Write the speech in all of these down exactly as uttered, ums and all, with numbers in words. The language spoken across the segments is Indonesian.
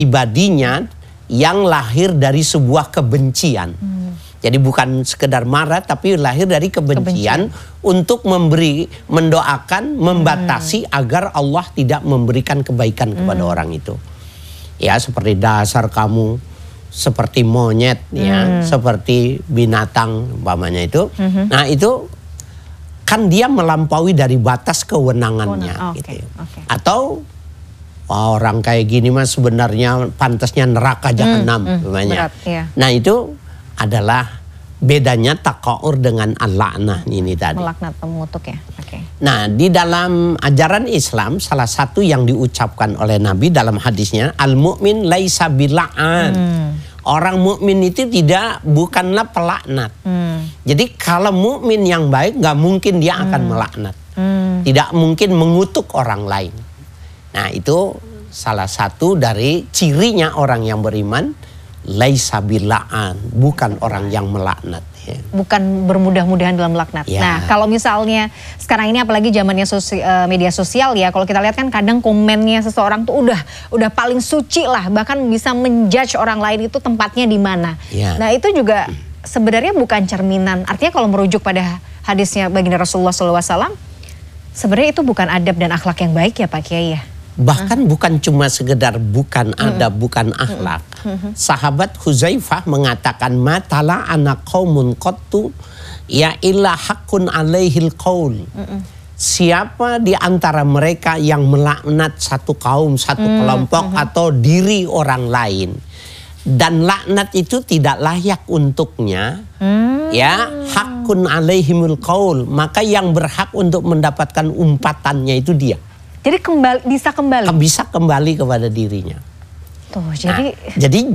Ibadinya yang lahir dari sebuah kebencian. Hmm. Jadi bukan sekedar marah, tapi lahir dari kebencian, kebencian. Untuk memberi, mendoakan, membatasi hmm. agar Allah tidak memberikan kebaikan kepada hmm. orang itu. Ya, seperti dasar kamu, seperti monyet, hmm. ya, seperti binatang, umpamanya itu. Hmm. Nah itu kan dia melampaui dari batas kewenangannya, oh, okay. gitu. Okay. Atau orang kayak gini mas sebenarnya pantasnya neraka jahanam, hmm, hmm, berat, iya. Nah itu adalah bedanya taqa'ur dengan al-la'nah ini tadi. Melaknat, mengutuk ya. Oke. Okay. Nah di dalam ajaran Islam salah satu yang diucapkan oleh Nabi dalam hadisnya, al-mu'min laisa bila'an. Hmm. Orang mukmin itu tidak bukanlah pelaknat. Hmm. Jadi kalau mukmin yang baik nggak mungkin dia hmm. akan melaknat. Hmm. Tidak mungkin mengutuk orang lain. Nah itu salah satu dari cirinya orang yang beriman, laisa bila'an, bukan orang yang melaknat. Ya. Bukan bermudah-mudahan dalam laknat. Ya. Nah kalau misalnya sekarang ini apalagi zamannya sosi, uh, media sosial ya, kalau kita lihat kan kadang komennya seseorang tuh udah udah paling suci lah, bahkan bisa menjudge orang lain itu tempatnya di mana. Ya. Nah itu juga sebenarnya bukan cerminan. Artinya kalau merujuk pada hadisnya baginda Rasulullah shallallahu alaihi wasallam, sebenarnya itu bukan adab dan akhlak yang baik ya Pak Kiai ya. Bahkan uh. bukan cuma sekedar bukan adab, mm-mm. bukan akhlak. Mm-mm. Sahabat Huzaifah mengatakan, matala anak qaumun qattu ya illa hakun alaihil qaul. Mm-mm. Siapa di antara mereka yang melaknat satu kaum, satu mm-hmm. kelompok mm-hmm. atau diri orang lain, dan laknat itu tidak layak untuknya, mm. ya hakun alaihimul qaul, maka yang berhak untuk mendapatkan umpatannya itu dia. Jadi kembali, bisa kembali? Bisa kembali kepada dirinya. Tuh, jadi nah, jadi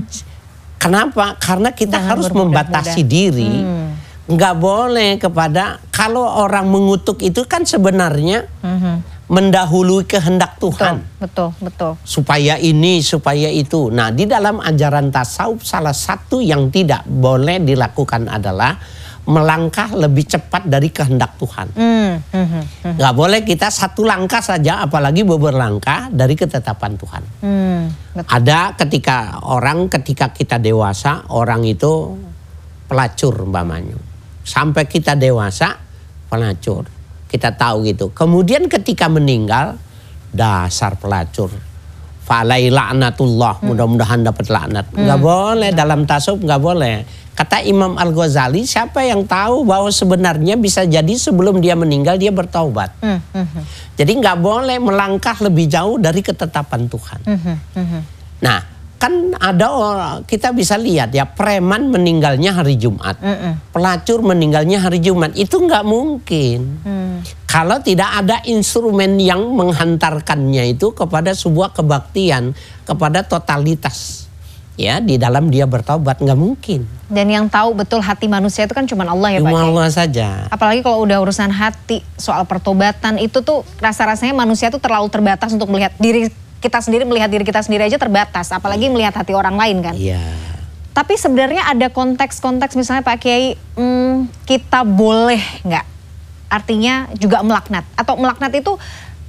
kenapa? Karena kita harus membatasi diri. Hmm. Nggak boleh kepada, kalau orang mengutuk itu kan sebenarnya hmm. mendahului kehendak Tuhan. Betul, betul, betul. Supaya ini, supaya itu. Nah di dalam ajaran tasawuf salah satu yang tidak boleh dilakukan adalah melangkah lebih cepat dari kehendak Tuhan. Mm, mm, mm, Gak boleh kita satu langkah saja, apalagi beberlangkah dari ketetapan Tuhan. Mm, Ada ketika orang, ketika kita dewasa, orang itu pelacur umpamanya. Sampai kita dewasa, pelacur. Kita tahu gitu. Kemudian ketika meninggal, dasar pelacur. Falai la'natullah, mm. mudah-mudahan dapat laknat. Mm. Gak boleh, dalam tasawuf gak boleh. Kata Imam Al-Ghazali, siapa yang tahu bahwa sebenarnya bisa jadi sebelum dia meninggal dia bertaubat. Mm -hmm. Jadi nggak boleh melangkah lebih jauh dari ketetapan Tuhan. Mm -hmm. Nah, kan ada orang, kita bisa lihat ya, preman meninggalnya hari Jumat, mm -hmm. pelacur meninggalnya hari Jumat, itu nggak mungkin. Mm. Kalau tidak ada instrumen yang menghantarkannya itu kepada sebuah kebaktian, kepada totalitas. Ya, di dalam dia bertaubat nggak mungkin. Dan yang tahu betul hati manusia itu kan cuma Allah ya Pak. Cuma Allah saja. Apalagi kalau udah urusan hati, soal pertobatan itu tuh rasa-rasanya manusia tuh terlalu terbatas untuk melihat diri kita sendiri, melihat diri kita sendiri aja terbatas, apalagi melihat hati orang lain kan. Iya. Tapi sebenarnya ada konteks-konteks misalnya Pak Kiai, hmm, kita boleh nggak? Artinya juga melaknat, atau melaknat itu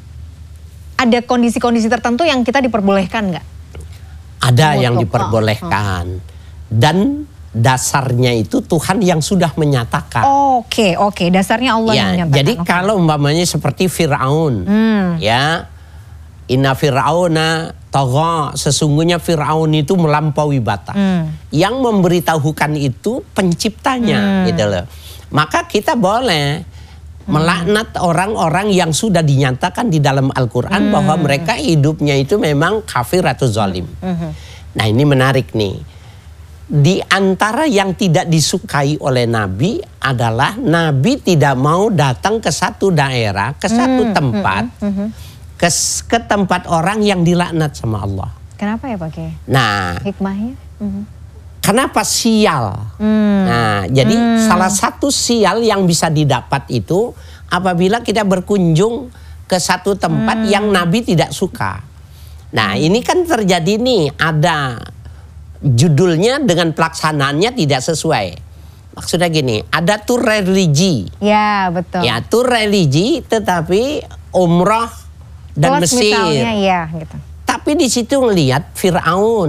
ada kondisi-kondisi tertentu yang kita diperbolehkan nggak? Ada yang diperbolehkan. Dan dasarnya itu Tuhan yang sudah menyatakan. Oke, oke, dasarnya Allah ya, yang menyatakan. Jadi okay. kalau umpamanya seperti Fir'aun, hmm. ya, inna Fir'auna tagha, sesungguhnya Fir'aun itu melampaui batas. Hmm. Yang memberitahukan itu penciptanya, hmm. gitu loh. Maka kita boleh melaknat orang-orang yang sudah dinyatakan di dalam Al-Quran hmm. bahwa mereka hidupnya itu memang kafir atau zalim. Hmm. Nah ini menarik nih. Di antara yang tidak disukai oleh Nabi adalah Nabi tidak mau datang ke satu daerah, ke satu hmm. tempat, hmm. Hmm. Ke, ke tempat orang yang dilaknat sama Allah. Kenapa ya Pak Kiai? Nah, hikmahnya? Hmm. Kenapa sial? Hmm. Nah, jadi hmm. salah satu sial yang bisa didapat itu apabila kita berkunjung ke satu tempat hmm. yang Nabi tidak suka. Nah, hmm. ini kan terjadi nih, ada judulnya dengan pelaksanaannya tidak sesuai. Maksudnya gini, ada tur religi. Ya, betul. Ya, tur religi tetapi umroh dan plus Mesir. Misalnya, ya, gitu. Tapi di situ ngelihat Fir'aun.